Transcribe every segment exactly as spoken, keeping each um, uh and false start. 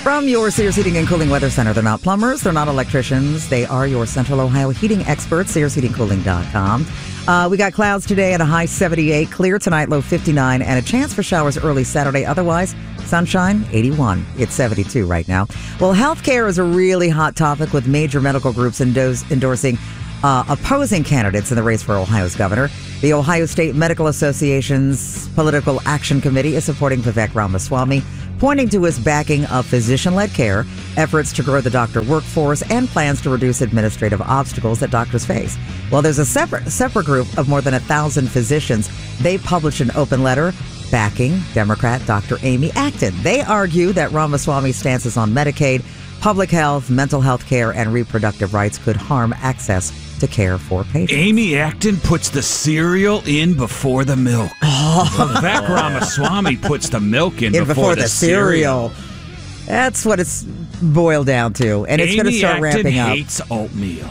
From your Sears Heating and Cooling Weather Center, they're not plumbers, they're not electricians, they are your Central Ohio heating experts, sears heating cooling dot com. Uh, we got clouds today at a high seventy-eight, clear tonight, low fifty-nine, and a chance for showers early Saturday. Otherwise, sunshine, eighty-one. It's seventy-two right now. Well, healthcare is a really hot topic with major medical groups endos- endorsing uh, opposing candidates in the race for Ohio's governor. The Ohio State Medical Association's Political Action Committee is supporting Vivek Ramaswamy, pointing to his backing of physician-led care, efforts to grow the doctor workforce, and plans to reduce administrative obstacles that doctors face. Well, there's a separate separate group of more than a thousand physicians. They published an open letter backing Democrat Doctor Amy Acton. They argue that Ramaswamy's stances on Medicaid, public health, mental health care, and reproductive rights could harm access to care for patients. Amy Acton puts the cereal in before the milk. Oh. Vivek Ramaswamy puts the milk in, in before, before the, the cereal. cereal. That's what it's boiled down to, and it's going to start Acton ramping up. hates oatmeal.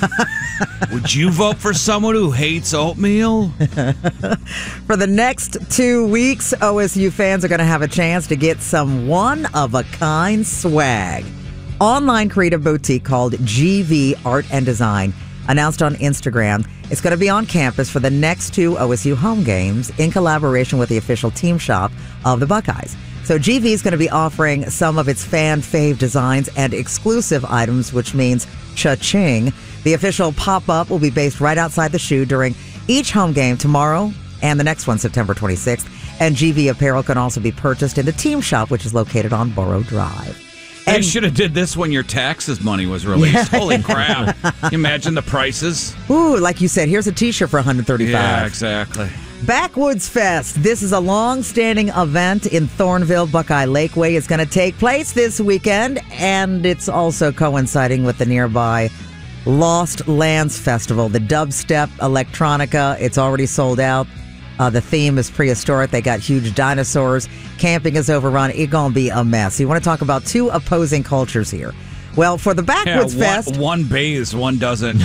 Would you vote for someone who hates oatmeal? For the next two weeks, O S U fans are going to have a chance to get some one-of-a-kind swag. Online creative boutique called G V Art and Design announced on Instagram it's going to be on campus for the next two O S U home games in collaboration with the official team shop of the Buckeyes. So G V is going to be offering some of its fan fave designs and exclusive items, which means cha-ching. The official pop-up will be based right outside the shoe during each home game tomorrow and the next one, September twenty-sixth. And G V apparel can also be purchased in the team shop, which is located on Borough Drive. They should have did this when your taxes money was released. Yeah. Holy crap. Can you imagine the prices? Ooh, like you said, here's a t-shirt for one hundred thirty-five dollars. Yeah, exactly. Backwoods Fest. This is a long-standing event in Thornville. Buckeye Lakeway is going to take place this weekend, and it's also coinciding with the nearby Lost Lands Festival, the dubstep electronica. It's already sold out. Uh, the theme is prehistoric. They got huge dinosaurs. Camping is overrun. It's going to be a mess. You want to talk about two opposing cultures here. Well, for the Backwoods yeah, one, Fest... One bathes, one doesn't.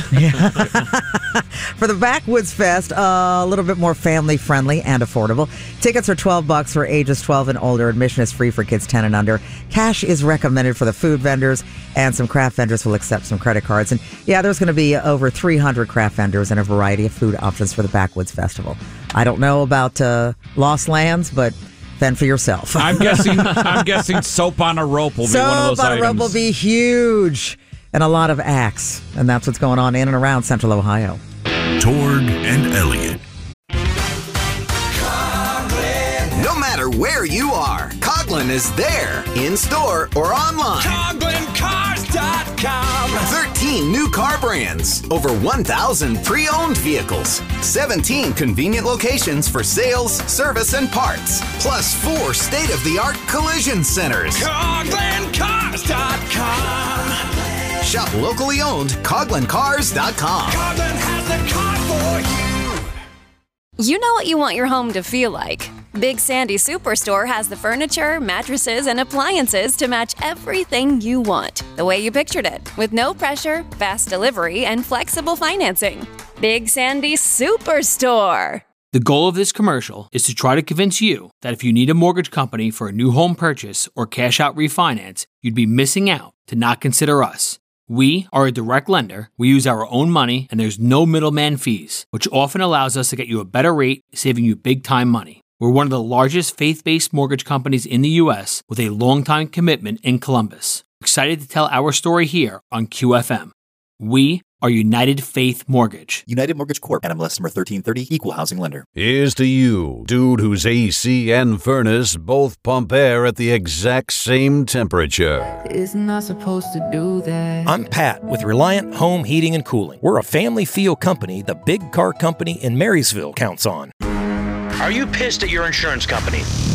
For the Backwoods Fest, uh, a little bit more family-friendly and affordable. Tickets are twelve bucks for ages twelve and older. Admission is free for kids ten and under. Cash is recommended for the food vendors, and some craft vendors will accept some credit cards. And yeah, there's going to be over three hundred craft vendors and a variety of food options for the Backwoods Festival. I don't know about uh, Lost Lands, but... fend for yourself. I'm guessing I'm guessing soap on a rope will be soap one of those on items. a rope will be huge. And a lot of acts. And that's what's going on in and around Central Ohio. Torg and Elliott. No matter where you are, Coughlin is there, in-store or online. Coughlin Cars dot com. thirteen new car brands, over one thousand pre-owned vehicles, seventeen convenient locations for sales, service, and parts, plus four state-of-the-art collision centers. Coughlin Cars dot com. Shop locally owned, Coughlin Cars dot com. Coughlin has the car for you. You know what you want your home to feel like. Big Sandy Superstore has the furniture, mattresses, and appliances to match everything you want, the way you pictured it, with no pressure, fast delivery, and flexible financing. Big Sandy Superstore. The goal of this commercial is to try to convince you that if you need a mortgage company for a new home purchase or cash out refinance, you'd be missing out to not consider us. We are a direct lender, we use our own money, and there's no middleman fees, which often allows us to get you a better rate, saving you big time money. We're one of the largest faith-based mortgage companies in the U S with a long-time commitment in Columbus. Excited to tell our story here on Q F M. We are United Faith Mortgage. United Mortgage Corp. N M L S number thirteen thirty, Equal Housing Lender. Here's to you, dude whose A C and furnace both pump air at the exact same temperature. Isn't I supposed to do that? I'm Pat with Reliant Home Heating and Cooling. We're a family feel company the big car company in Marysville counts on. Are you pissed at your insurance company?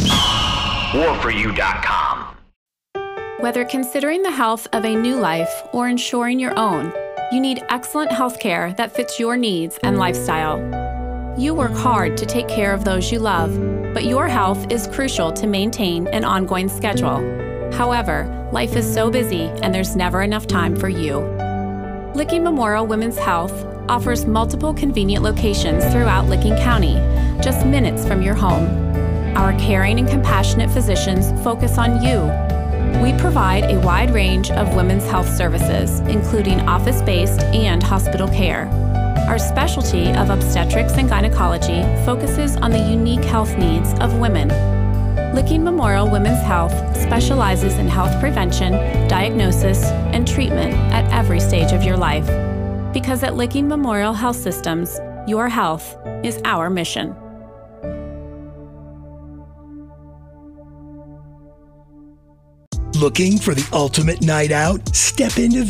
war for you dot com. Whether considering the health of a new life or ensuring your own, you need excellent health care that fits your needs and lifestyle. You work hard to take care of those you love, but your health is crucial to maintain an ongoing schedule. However, life is so busy and there's never enough time for you. Licking Memorial Women's Health offers multiple convenient locations throughout Licking County, just minutes from your home. Our caring and compassionate physicians focus on you, We provide a wide range of women's health services, including office-based and hospital care. Our specialty of obstetrics and gynecology focuses on the unique health needs of women. Licking Memorial Women's Health specializes in health prevention, diagnosis, and treatment at every stage of your life. Because at Licking Memorial Health Systems, your health is our mission. Looking for the ultimate night out? Step into